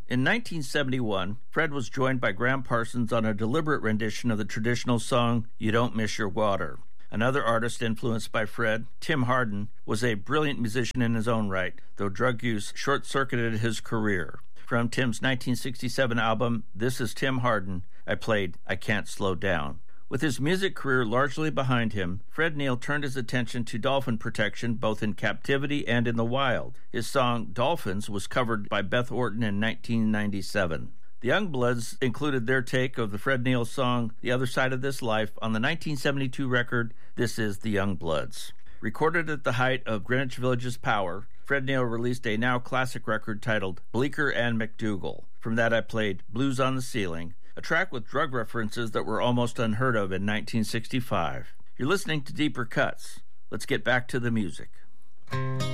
In 1971, Fred was joined by Graham Parsons on a deliberate rendition of the traditional song, You Don't Miss Your Water. Another artist influenced by Fred, Tim Hardin, was a brilliant musician in his own right, though drug use short-circuited his career. From Tim's 1967 album, This Is Tim Hardin, I played I Can't Slow Down. With his music career largely behind him, Fred Neil turned his attention to dolphin protection both in captivity and in the wild. His song Dolphins was covered by Beth Orton in 1997. The Youngbloods included their take of the Fred Neil song The Other Side of This Life on the 1972 record This Is the Youngbloods. Recorded at the height of Greenwich Village's power, Fred Neil released a now classic record titled Bleecker and McDougal. From that I played Blues on the Ceiling, a track with drug references that were almost unheard of in 1965. You're listening to Deeper Cuts. Let's get back to the music.